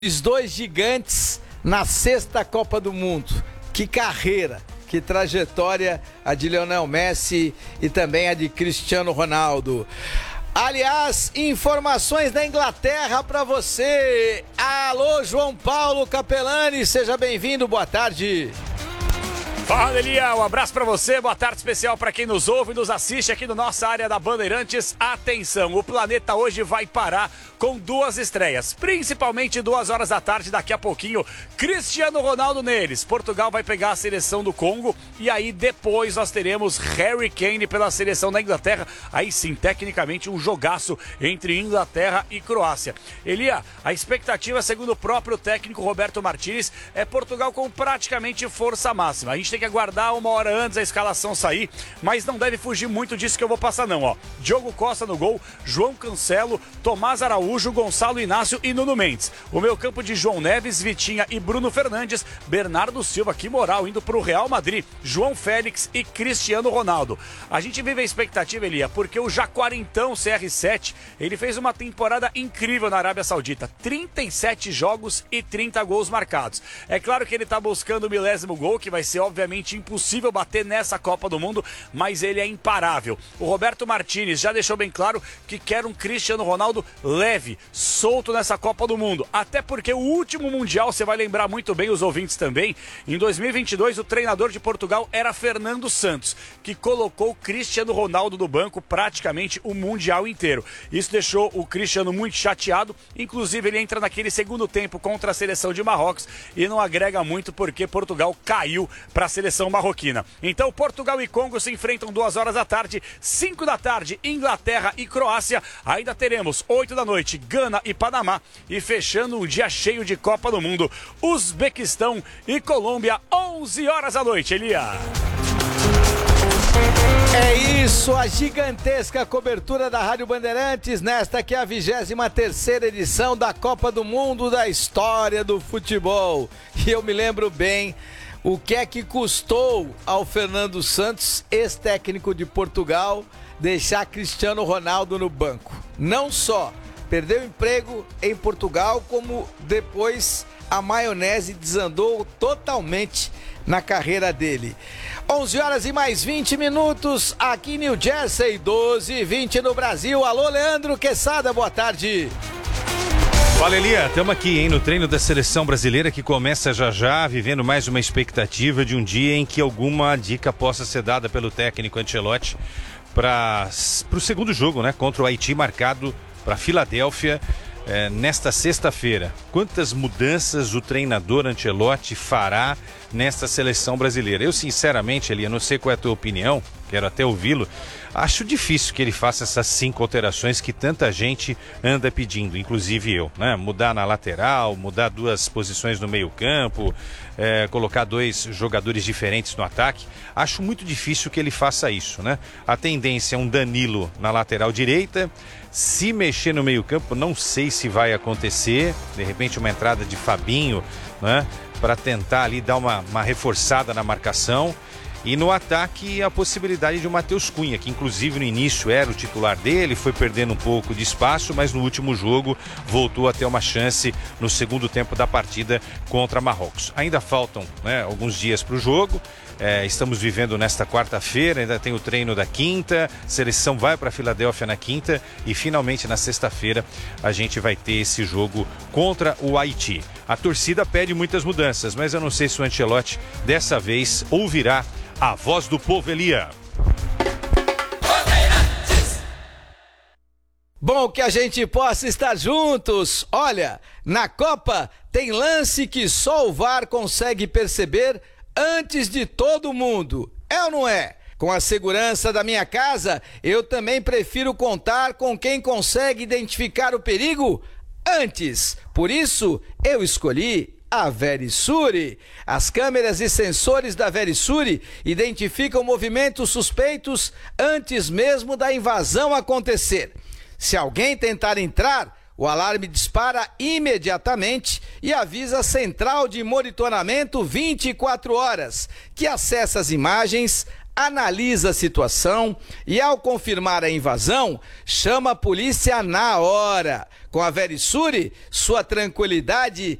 Os dois gigantes na sexta Copa do Mundo. Que carreira, que trajetória a de Lionel Messi e também a de Cristiano Ronaldo. Aliás, informações da Inglaterra para você. Alô, João Paulo Capelani, seja bem-vindo, boa tarde. Fala, Elia, um abraço pra você, boa tarde especial pra quem nos ouve e nos assiste aqui na nossa área da Bandeirantes. Atenção, o planeta hoje vai parar com duas estreias, principalmente 2 horas da tarde, daqui a pouquinho, Cristiano Ronaldo neles. Portugal vai pegar a seleção do Congo e aí depois nós teremos Harry Kane pela seleção da Inglaterra. Aí sim, tecnicamente um jogaço entre Inglaterra e Croácia. Elia, a expectativa, segundo o próprio técnico Roberto Martínez, é Portugal com praticamente força máxima. A gente tem que aguardar 1 hora antes a escalação sair, mas não deve fugir muito disso que eu vou passar não, ó. Diogo Costa no gol, João Cancelo, Tomás Araújo, Gonçalo Inácio e Nuno Mendes. O meio campo de João Neves, Vitinha e Bruno Fernandes, Bernardo Silva, que moral, indo pro Real Madrid, João Félix e Cristiano Ronaldo. A gente vive a expectativa, Elia, porque o Jaguarintão CR7, ele fez uma temporada incrível na Arábia Saudita, 37 jogos e 30 gols marcados. É claro que ele tá buscando o 10º gol, que vai ser obviamente impossível bater nessa Copa do Mundo, mas ele é imparável. O Roberto Martínez já deixou bem claro que quer um Cristiano Ronaldo leve, solto nessa Copa do Mundo, até porque o último Mundial, você vai lembrar muito bem, os ouvintes também, em 2022 o treinador de Portugal era Fernando Santos, que colocou Cristiano Ronaldo no banco praticamente o Mundial inteiro. Isso deixou o Cristiano muito chateado, inclusive ele entra naquele segundo tempo contra a seleção de Marrocos e não agrega muito porque Portugal caiu para a seleção marroquina. Então Portugal e Congo se enfrentam 2 horas da tarde, 5 da tarde Inglaterra e Croácia, ainda teremos 8 da noite Gana e Panamá e fechando um dia cheio de Copa do Mundo, Uzbequistão e Colômbia, 11 horas da noite, Elia. É isso, a gigantesca cobertura da Rádio Bandeirantes nesta que é a 23ª edição da Copa do Mundo da história do futebol. E eu me lembro bem o que é que custou ao Fernando Santos, ex-técnico de Portugal, deixar Cristiano Ronaldo no banco. Não só perdeu emprego em Portugal, como depois a maionese desandou totalmente na carreira dele. 11 horas e mais 20 minutos aqui em New Jersey, 12h20 no Brasil. Alô, Leandro Quesada, boa tarde. Fala, Elia, estamos aqui, hein, no treino da seleção brasileira que começa já, vivendo mais uma expectativa de um dia em que alguma dica possa ser dada pelo técnico Ancelotti para o segundo jogo, né, contra o Haiti, marcado para Filadélfia nesta sexta-feira. Quantas mudanças o treinador Ancelotti fará nesta seleção brasileira? Eu, sinceramente, Elia, não sei qual é a tua opinião, quero até ouvi-lo. Acho difícil que ele faça essas 5 alterações que tanta gente anda pedindo, inclusive eu, né? Mudar na lateral, mudar 2 posições no meio-campo, colocar 2 jogadores diferentes no ataque. Acho muito difícil que ele faça isso, né? A tendência é um Danilo na lateral direita. Se mexer no meio-campo, não sei se vai acontecer. De repente, uma entrada de Fabinho, né? Para tentar ali dar uma reforçada na marcação. E no ataque a possibilidade de o Matheus Cunha, que inclusive no início era o titular dele, foi perdendo um pouco de espaço, mas no último jogo voltou a ter uma chance no segundo tempo da partida contra Marrocos. Ainda faltam, né, alguns dias para o jogo. Estamos vivendo nesta quarta-feira, ainda tem o treino da quinta, a seleção vai para Filadélfia na quinta e finalmente na sexta-feira a gente vai ter esse jogo contra o Haiti. A torcida pede muitas mudanças, mas eu não sei se o Ancelotti dessa vez ouvirá a voz do povo, Elia. Bom que a gente possa estar juntos. Olha, na Copa tem lance que só o VAR consegue perceber antes de todo mundo. É ou não é? Com a segurança da minha casa, eu também prefiro contar com quem consegue identificar o perigo antes. Por isso, eu escolhi a Verisure. As câmeras e sensores da Verisure identificam movimentos suspeitos antes mesmo da invasão acontecer. Se alguém tentar entrar, o alarme dispara imediatamente e avisa a central de monitoramento 24 horas, que acessa as imagens, analisa a situação e, ao confirmar a invasão, chama a polícia na hora. Com a Verisure, sua tranquilidade